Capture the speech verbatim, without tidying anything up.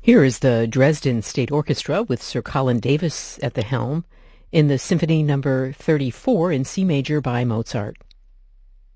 Here is the Dresden State Orchestra with Sir Colin Davis at the helm in the Symphony Number thirty-four in C major by Mozart.